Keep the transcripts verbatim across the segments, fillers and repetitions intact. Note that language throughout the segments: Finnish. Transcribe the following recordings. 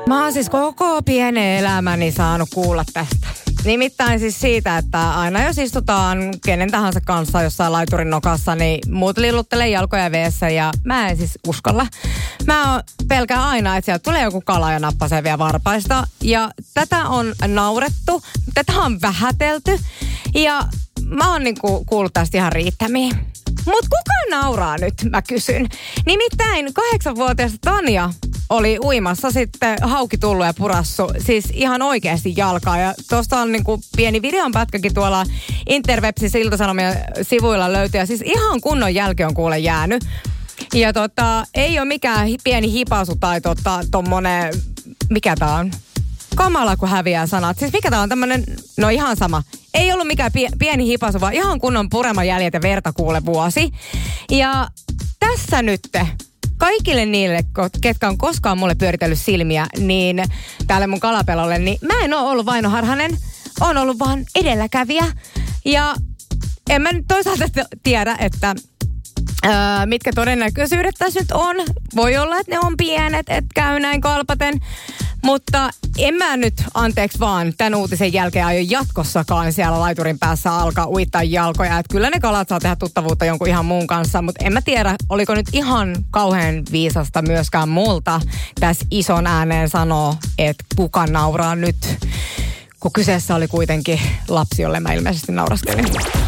Mä oon siis koko pienen elämäni saanut kuulla tästä. Nimittäin siis siitä, että aina jos istutaan kenen tahansa kanssa jossain laiturin nokassa, niin muut lilluttelee jalkoja veessä ja mä en siis uskalla. Mä pelkään aina, että sieltä tulee joku kala ja nappasee vielä varpaista. Ja tätä on naurettu, tätä on vähätelty ja mä oon niinku kuullut tästä ihan riittämiin. Mut kuka nauraa nyt, mä kysyn. Nimittäin kahdeksanvuotias Tanja oli uimassa sitten hauki tullut ja purassu, siis ihan oikeasti jalkaa. Ja tuosta on niinku pieni videonpätkäkin tuolla Interwebsissä Ilta-Sanomien sivuilla löytyy. Ja siis ihan kunnon jälki on kuule jäänyt. Ja tota, ei ole mikään pieni hipasu tai tota, tommonen, mikä tää on? Kamala, kun häviää sanat. Siis mikä tää on tämmönen, no ihan sama. Ei ollut mikään pie, pieni hipasu, vaan ihan kunnon purema jäljet ja verta kuule vuosi. Ja tässä nyt kaikille niille, ketkä on koskaan mulle pyöritellyt silmiä, niin täällä mun kalapelolle, niin mä en ole ollut Vaino Harhanen. Oon ollut vaan edelläkävijä. Ja en mä nyt toisaalta tiedä, että Öö, mitkä todennäköisyydet tässä nyt on. Voi olla, että ne on pienet, että käy näin kalpaten. Mutta en mä nyt, anteeksi vaan, tämän uutisen jälkeen aio jatkossakaan siellä laiturin päässä alkaa uittaa jalkoja. Että kyllä ne kalat saa tehdä tuttavuutta jonkun ihan muun kanssa. Mutta en mä tiedä, oliko nyt ihan kauhean viisasta myöskään multa tässä ison ääneen sanoa, että kuka nauraa nyt. Kun kyseessä oli kuitenkin lapsi, jolle mä ilmeisesti nauraskelin.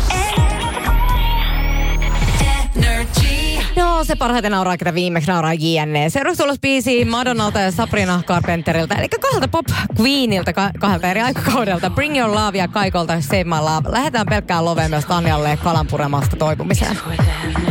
No, se parhaiten nauraa, ketä viimeksi nauraa J N E. Seuraavaksi tulos biisi Madonnalta ja Sabrina Carpenterilta, eli kahdelta Pop Queenilta, kahdelta eri aikakaudelta. Bring Your Love ja Kaikolta Save My Love. Lähdetään pelkkään loveen myös Tanjalle kalanpuremasta toipumiseen.